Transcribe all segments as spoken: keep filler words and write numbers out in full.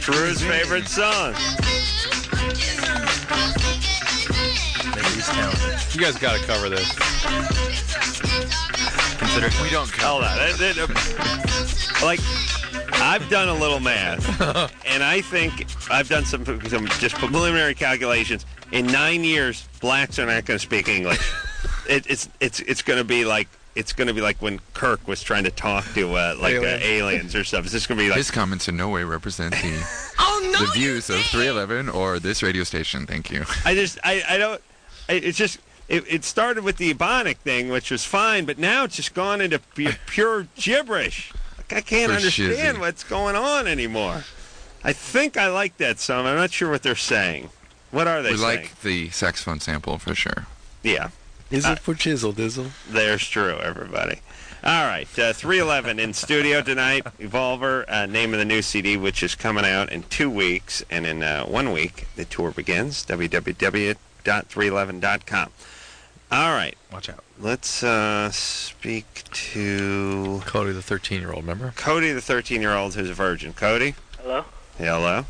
Drew's favorite song. He's talented. You guys got to cover this. Consider We don't Hold on. That- that- Like, I've done a little math, and I think I've done some, some just preliminary calculations. In nine years, blacks are not going to speak English. It, it's it's it's going to be like it's going to be like when Kirk was trying to talk to uh, like uh, aliens or stuff. It's just going to be like His comments in no way represent the Oh, no, the views of three eleven or this radio station. Thank you. I just I I don't. I, it's just. It, it started with the Ebonic thing, which was fine, but now it's just gone into pu- pure gibberish. Like, I can't For understand shizzy. what's going on anymore. I think I like that song. I'm not sure what they're saying. What are they We saying? like the saxophone sample for sure. Yeah, Is Uh, it for Chisel Dizzle? there's true, everybody. All right, uh, three eleven in studio tonight. Evolver, uh, name of the new C D, which is coming out in two weeks. And in uh, one week, the tour begins. w w w dot three eleven dot com. All right. Watch out. Let's uh, speak to Cody, the thirteen-year-old, remember? Cody, the thirteen-year-old who's a virgin. Cody? Hello? Hello?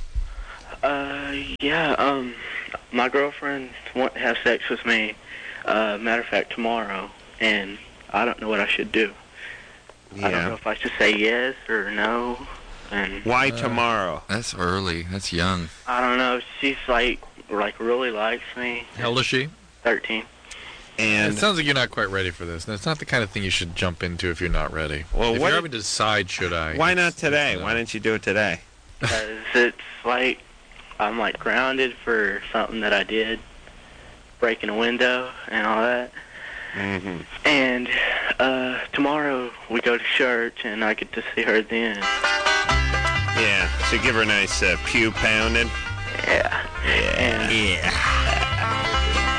Uh, yeah, um, my girlfriend wants to have sex with me, uh, matter of fact, tomorrow, and I don't know what I should do. I don't know Yeah. if I should say yes or no, and Why tomorrow? That's early. That's young. I don't know, she's like, like really likes me. How old is she? thirteen. And It sounds like you're not quite ready for this. And it's not the kind of thing you should jump into if you're not ready. Well, if what you're did- having to decide, should I? why it's- not today? it's, uh, Why didn't you do it today? Because it's like, I'm like grounded for something that I did, breaking a window and all that. Mm-hmm. And, uh, tomorrow we go to church and I get to see her then. Yeah. So give her a nice uh, pew pounding. Yeah. And Yeah.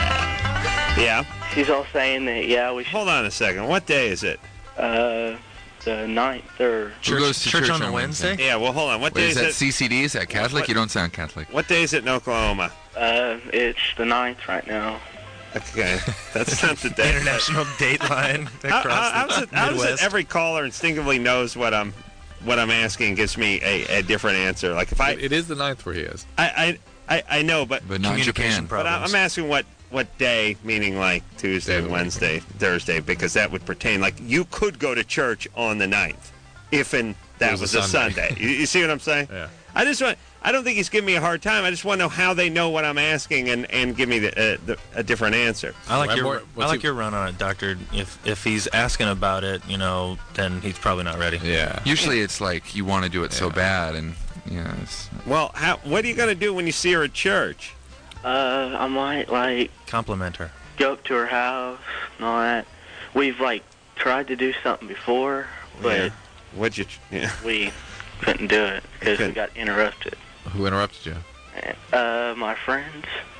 Yeah. she's all saying that, yeah, we should, Hold on a second. What day is it? uh, the ninth or, Who goes to church on a Wednesday? Yeah. Well, hold on. What Wait, day is is that it? C C D? Is that Catholic? What- You don't sound Catholic. What day is it in Oklahoma? uh, it's the ninth right now. Okay. That's not the day. International Dateline How, across how, how's the it, how does it Midwest. every caller instinctively knows what I'm what I'm asking and gives me a, a different answer? Like if I It is the ninth where he is. I, I, I, I know, but But not Communication Japan. problem. but I- I'm asking what what day, meaning like Tuesday, Day of the week. Wednesday, Thursday, because that would pertain. Like you could go to church on the ninth, if and that It was, was a a Sunday. Sunday. you, you see what I'm saying? Yeah. I just want. I don't think he's giving me a hard time. I just want to know how they know what I'm asking and, and give me the, uh, the, a different answer. I like Right, your more- I what's like he- your run on it, Doctor. If if he's asking about it, you know, then he's probably not ready. Yeah. Usually it's like you want to do it so Yeah. bad, and yeah, it's, Well, how, what are you going to do when you see her at church? Uh, I might, like, Compliment her. go up to her house and all that. We've, like, tried to do something before, but Yeah. What'd you? Yeah. we couldn't do it because we Couldn't. got interrupted. Who interrupted you? Uh, my friends,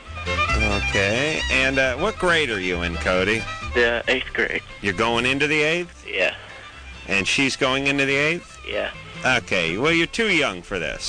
Okay. And uh, what grade are you in, Cody? the eighth grade. You're going into the eighth, Yeah, and she's going into the eighth. yeah. Okay. Well, you're too young for this.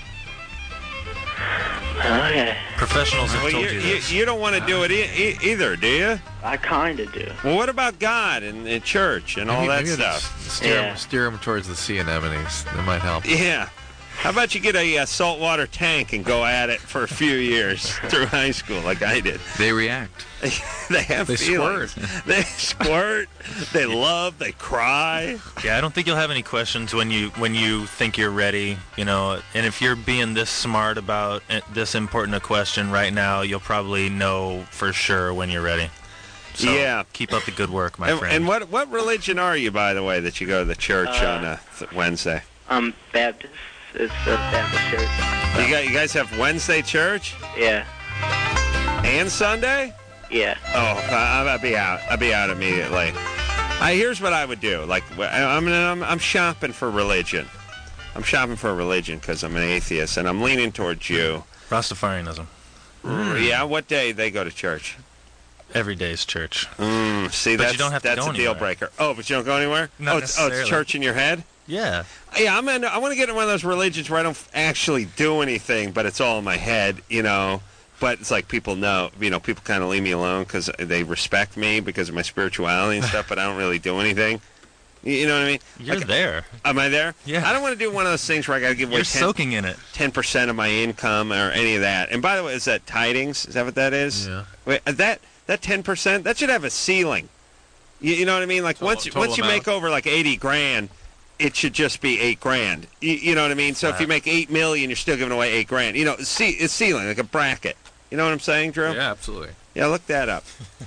Okay, Professionals have Well, told you, you you, this. you don't want to do it e- e- either, do you? I kind of do. Well, what about God and, and church and all Maybe- that maybe stuff? just Steer, Yeah. him, steer him towards the sea anemones. That might help. Yeah. How about you get a uh, saltwater tank and go at it for a few years through high school, like I did? they react. They have They feelings. They squirt. They love. They cry. Yeah, I don't think you'll have any questions when you when you think you're ready, you know. And if you're being this smart about it- this important a question right now, you'll probably know for sure when you're ready. So Yeah. keep up the good work, my And, friend. and what what religion are you, by the way, that you go to the church Uh, on a th- Wednesday? I'm Baptist. It's a Baptist church. You got you guys have Wednesday church Yeah, and Sunday? yeah. Oh, I- I'll be out. I'll be out immediately. I here's what I would do. Like I'm I'm, I'm shopping for religion. I'm shopping for a religion because I'm an atheist and I'm leaning towards you. Rastafarianism. Yeah. What day they go to church? Every day's church. Mm, see, But you that's don't have to that's go a deal anywhere. breaker. Oh, but you don't go anywhere. Not oh, it's, oh, it's necessarily. church in your head. Yeah. Yeah, I'm in, I want to get in one of those religions where I don't f- actually do anything, but it's all in my head, you know. But it's like people know, you know, people kind of leave me alone because they respect me because of my spirituality and stuff, but I don't really do anything. You, you know what I mean? You're Like, there. Am I there? Yeah. I don't want to do one of those things where I got to give away You're ten, soaking in it. ten percent of my income or any of that. And by the way, is that tidings? Is that what that is? Yeah. Wait, uh, that that ten percent, that should have a ceiling. You, you know what I mean? Like Total- once you, total once you amount? make over like eighty grand, it should just be eight grand. You, you know what I mean? So if you make eight million, you're still giving away eight grand. You know, see, it's ceiling, like a bracket. You know what I'm saying, Drew? Yeah, absolutely. Yeah, look that up.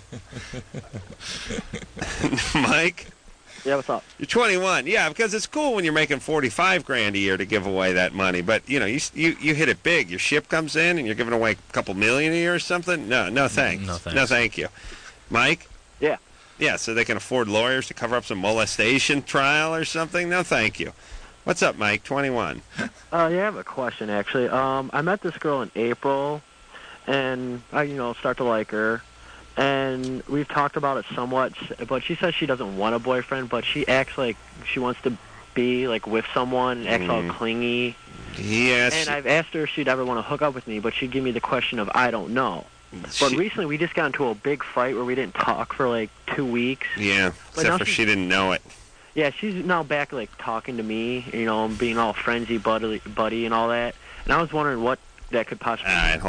Mike? Yeah, what's up? You're twenty-one. Yeah, because it's cool when you're making forty-five grand a year to give away that money. But, you know, you you, you hit it big. Your ship comes in and you're giving away a couple million a year or something? No, no thanks. No thanks. No, thank you. Mike? Yeah. Yeah, so they can afford lawyers to cover up some molestation trial or something? No, thank you. What's up, Mike? twenty-one. Uh, yeah, I have a question, actually. Um, I met this girl in April, and I, you know, start to like her. And we've talked about it somewhat, but she says she doesn't want a boyfriend, but she acts like she wants to be, like, with someone and acts Mm. all clingy. Yes. And I've asked her if she'd ever want to hook up with me, but she'd give me the question of, I don't know. But She- recently we just got into a big fight where we didn't talk for, like, two weeks. yeah, But now except for she- she didn't know it. Yeah, she's now back, like, talking to me, you know, being all frenzy buddy, buddy and all that. And I was wondering what that could possibly All right, hold